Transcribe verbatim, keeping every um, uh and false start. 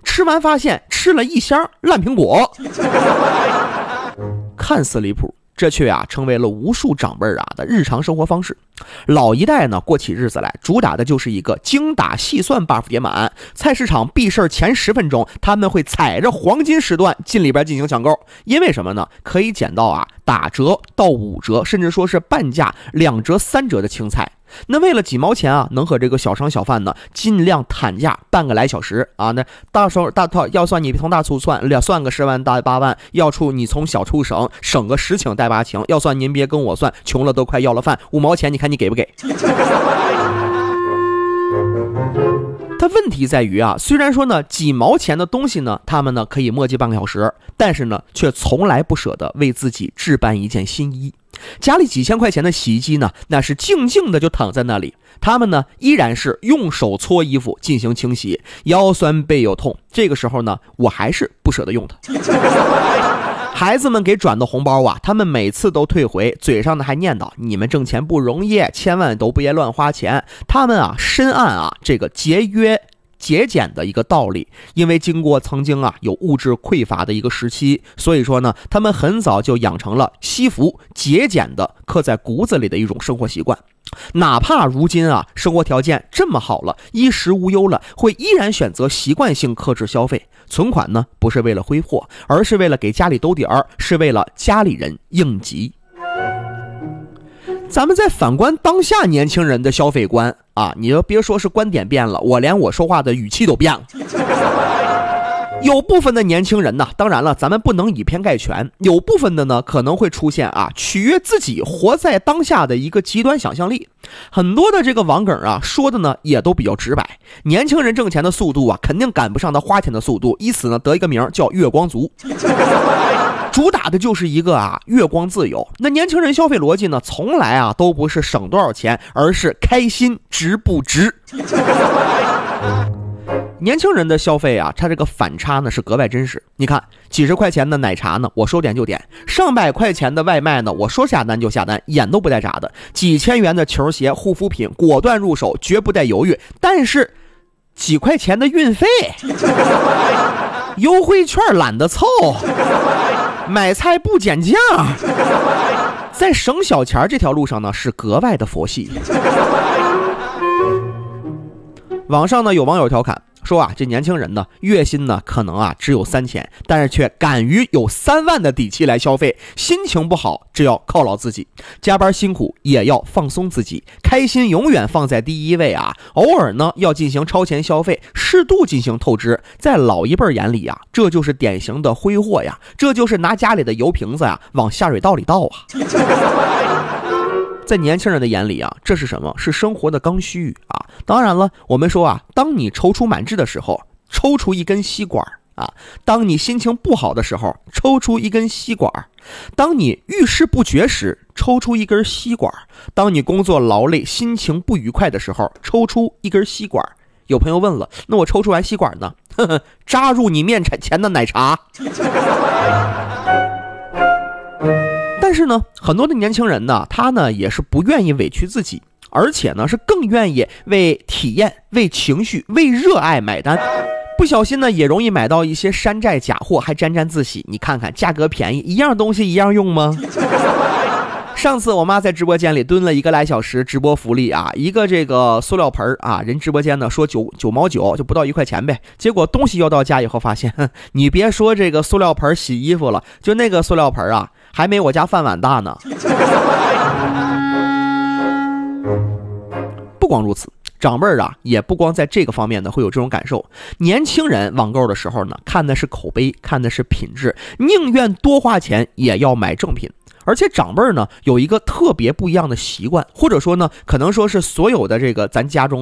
吃完发现吃了一箱烂苹果。看似离谱，这却啊成为了无数长辈啊的日常生活方式。老一代呢过起日子来，主打的就是一个精打细算 buff 叠满。菜市场闭市前十分钟，他们会踩着黄金时段进里边进行抢购。因为什么呢？可以捡到啊打折到五折，甚至说是半价、两折、三折的青菜。那为了几毛钱啊，能和这个小商小贩呢尽量摊价半个来小时啊。那大手大套要算你从大粗算，要算个十万大八万，要出你从小出省，省个十顷带八顷，要算您别跟我算，穷了都快要了饭，五毛钱你看你给不给？它问题在于啊，虽然说呢几毛钱的东西呢，他们呢可以磨叽半个小时，但是呢却从来不舍得为自己置办一件新衣。家里几千块钱的洗衣机呢，那是静静的就躺在那里，他们呢依然是用手搓衣服进行清洗，腰酸背又痛，这个时候呢我还是不舍得用它。孩子们给转的红包啊，他们每次都退回，嘴上呢还念叨你们挣钱不容易，千万都别乱花钱。他们啊深谙啊这个节约节俭的一个道理，因为经过曾经啊有物质匮乏的一个时期，所以说呢他们很早就养成了惜福节俭的刻在骨子里的一种生活习惯。哪怕如今啊生活条件这么好了，衣食无忧了，会依然选择习惯性克制消费。存款呢不是为了挥霍，而是为了给家里兜底儿，是为了家里人应急。咱们再反观当下年轻人的消费观啊，你就别说是观点变了，我连我说话的语气都变了。有部分的年轻人呢，当然了，咱们不能以偏概全，有部分的呢可能会出现啊取悦自己活在当下的一个极端想象力。很多的这个网梗啊说的呢也都比较直白，年轻人挣钱的速度啊肯定赶不上他花钱的速度，以此呢得一个名叫月光族。主打的就是一个啊月光自由。那年轻人消费逻辑呢从来啊都不是省多少钱，而是开心值不值。年轻人的消费啊，它这个反差呢是格外真实。你看，几十块钱的奶茶呢，我说点就点；上百块钱的外卖呢，我说下单就下单，眼都不带眨的；几千元的球鞋、护肤品，果断入手，绝不带犹豫。但是，几块钱的运费，优惠券懒得凑，买菜不减价，在省小钱这条路上呢，是格外的佛系。网上呢有网友调侃说啊，这年轻人呢月薪呢可能啊只有三千，但是却敢于有三万的底气来消费，心情不好只要犒劳自己，加班辛苦也要放松自己，开心永远放在第一位啊，偶尔呢要进行超前消费，适度进行透支。在老一辈眼里啊，这就是典型的挥霍呀，这就是拿家里的油瓶子呀往下水道里倒啊。在年轻人的眼里啊，这是什么？是生活的刚需啊！当然了，我们说啊，当你踌躇满志的时候，抽出一根吸管啊；当你心情不好的时候，抽出一根吸管；当你遇事不决时，抽出一根吸管；当你工作劳累、心情不愉快的时候，抽出一根吸管。有朋友问了，那我抽出完吸管呢？呵呵，扎入你面前的奶茶。但是呢，很多的年轻人呢，他呢也是不愿意委屈自己，而且呢是更愿意为体验、为情绪、为热爱买单。不小心呢也容易买到一些山寨假货，还沾沾自喜。你看看价格便宜，一样东西一样用吗？上次我妈在直播间里蹲了一个来小时，直播福利啊，一个这个塑料盆啊，人直播间呢说九九毛九，就不到一块钱呗。结果东西要到家以后发现，你别说这个塑料盆洗衣服了，就那个塑料盆啊，还没我家饭碗大呢。不光如此，长辈儿啊也不光在这个方面呢会有这种感受。年轻人网购的时候呢，看的是口碑，看的是品质，宁愿多花钱也要买正品。而且长辈呢有一个特别不一样的习惯，或者说呢可能说是所有的这个咱家中